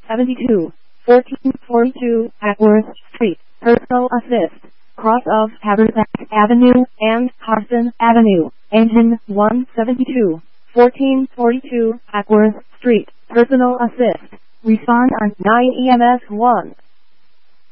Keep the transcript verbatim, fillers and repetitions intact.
seventy-two, fourteen forty-two Ackworth Street, Personal Assist, cross of Haversack Avenue and Carson Avenue, engine one seventy-two, fourteen forty-two Ackworth Street, Personal Assist. Respond on nine E M S one.